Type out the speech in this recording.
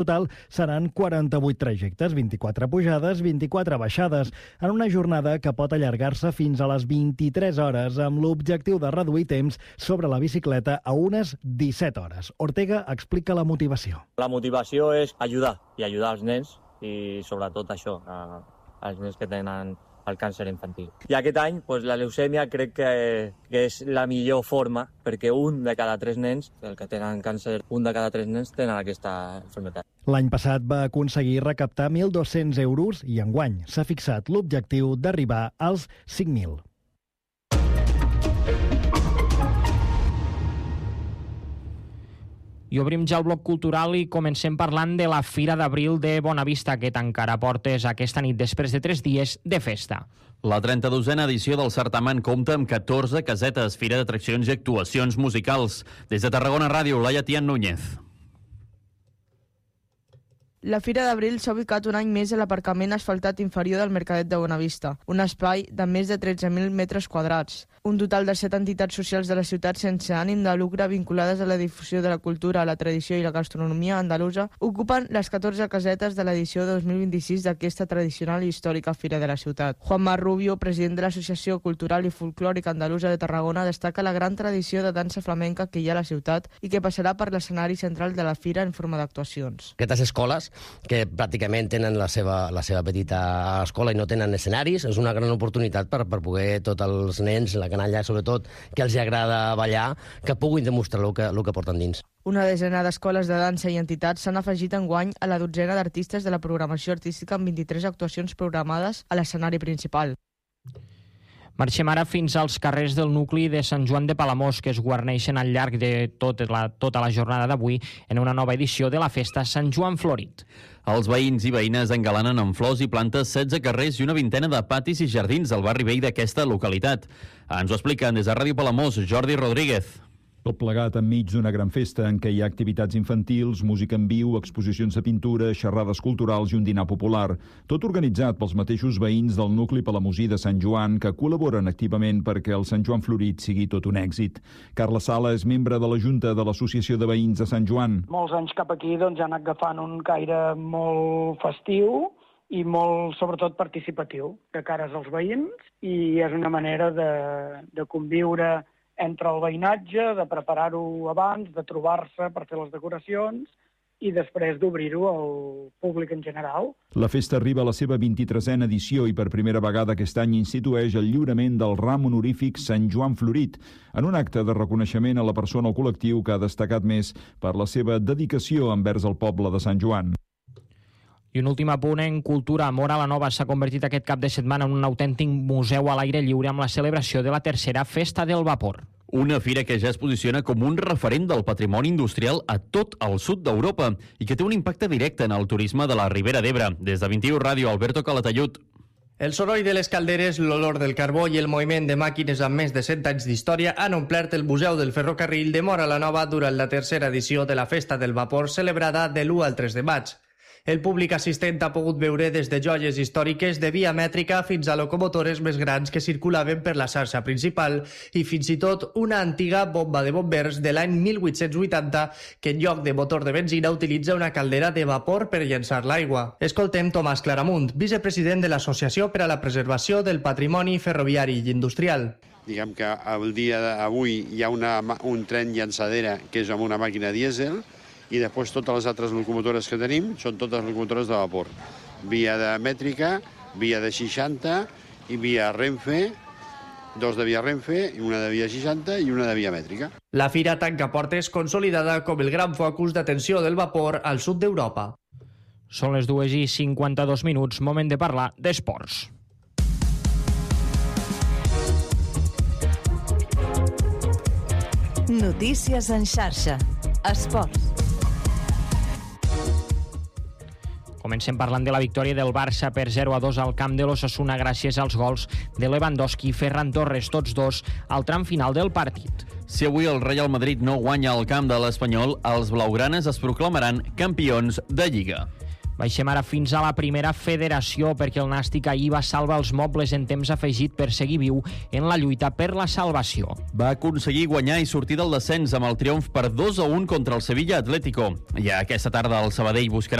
total seran 48 trajectes, 24 pujades, 24 baixades, en una jornada que pot allargar-se fins a les 23 hores, amb l'objectiu de reduir temps sobre la bicicleta a unes 17 hores. Ortega explica la motivació. La motivació és ajudar als nens i sobretot això, als nens que tenen el càncer infantil. I aquest any la leucèmia crec que és la millor forma, perquè un de cada 3 nens, el que tenen càncer, un de cada 3 nens tenen aquesta malaltia. L'any passat va aconseguir recaptar 1.200 euros i enguany s'ha fixat l'objectiu d'arribar als 5.000. I obrim ja el bloc cultural i comencem parlant de la Fira d'Abril de Bonavista, que tancarà portes aquesta nit després de 3 dies de festa. La 32a edició del certamen compta amb 14 casetes, fira d'atraccions i actuacions musicals. Des de Tarragona Ràdio, Laia Tian Núñez. La Fira d'Abril s'ha ubicat un any més a l'aparcament asfaltat inferior del Mercadet de Bonavista, un espai de més de 13.000 metres quadrats. Un total de 7 entitats socials de la ciutat sense ànim de lucre vinculades a la difusió de la cultura, la tradició i la gastronomia andalusa ocupen les 14 casetes de l'edició 2026 d'aquesta tradicional i històrica Fira de la ciutat. Juanma Rubio, president de l'Associació Cultural i Folclòrica Andalusa de Tarragona, destaca la gran tradició de dansa flamenca que hi ha a la ciutat i que passarà per l'escenari central de la Fira en forma d'actuacions. Aquestes escoles que pràcticament tenen la seva petita escola i no tenen escenaris, és una gran oportunitat per poder tots els nens, la canalla sobretot, que els agrada ballar, que puguin demostrar el que porten dins. Una desena d'escoles de dansa i entitats s'han afegit enguany a la dotzena d'artistes de la programació artística amb 23 actuacions programades a l'escenari principal. Marxem ara fins als carrers del nucli de Sant Joan de Palamós, que es guarneixen al llarg de tota la jornada d'avui en una nova edició de la festa Sant Joan Florit. Els veïns i veïnes engalanen amb flors i plantes 16 carrers i una vintena de patis i jardins al barri vell d'aquesta localitat. Ens ho expliquen des de Ràdio Palamós, Jordi Rodríguez. Tot plegat enmig d'una gran festa en què hi ha activitats infantils, música en viu, exposicions de pintura, xerrades culturals i un dinar popular. Tot organitzat pels mateixos veïns del nucli palamosí de Sant Joan, que col·laboren activament perquè el Sant Joan Florit sigui tot un èxit. Carla Sala és membre de la Junta de l'Associació de Veïns de Sant Joan. Molts anys cap aquí ja han anat agafant un caire molt festiu i molt, sobretot, participatiu de cares als veïns, i és una manera de conviure entre el veïnatge, de preparar-ho abans, de trobar-se per fer les decoracions i després d'obrir-ho al públic en general. La festa arriba a la seva 23a edició i per primera vegada aquest any institueix el lliurament del ram honorífic Sant Joan Florit, en un acte de reconeixement a la persona o col·lectiu que ha destacat més per la seva dedicació envers el poble de Sant Joan. I un últim apunt en cultura. Móra la Nova s'ha convertit aquest cap de setmana en un autèntic museu a l'aire lliure amb la celebració de la tercera Festa del Vapor. Una fira que ja es posiciona com un referent del patrimoni industrial a tot el sud d'Europa i que té un impacte directe en el turisme de la Ribera d'Ebre. Des de 21 Ràdio, Alberto Calatayud. El soroll de les calderes, l'olor del carbó i el moviment de màquines amb més de 100 anys d'història han omplert el Museu del Ferrocarril de Móra la Nova durant la tercera edició de la Festa del Vapor celebrada de l'1 al 3 de maig. El públic assistent ha pogut veure des de joies històriques de via mètrica fins a locomotores més grans que circulaven per la xarxa principal i fins i tot una antiga bomba de bombers de l'any 1880 que en lloc de motor de benzina utilitza una caldera de vapor per llençar l'aigua. Escoltem Tomàs Claramunt, vicepresident de l'Associació per a la Preservació del Patrimoni Ferroviari i Industrial. Diguem que el dia d'avui hi ha un tren llançadera que és amb una màquina dièsel, i després totes les altres locomotores que tenim són totes locomotores de vapor. Via de mètrica, via de 60 i via Renfe, 2 de via Renfe, una de via 60 i una de via mètrica. La fira tanca portes consolidada com el gran focus d'atenció del vapor al sud d'Europa. Són les 2:52, moment de parlar d'esports. Notícies en xarxa. Esports. Comencem parlant de la victòria del Barça per 0-2 al camp de l'Osasuna gràcies als gols de Lewandowski i Ferran Torres, tots dos al tram final del partit. Si avui el Real Madrid no guanya al camp de l'Espanyol, els blaugranes es proclamaran campions de Lliga. Baixem ara fins a la primera federació, perquè el Nàstic ahir va salvar els mobles en temps afegit per seguir viu en la lluita per la salvació. Va aconseguir guanyar i sortir del descens amb el triomf per 2-1 contra el Sevilla Atlético. I aquesta tarda el Sabadell buscarà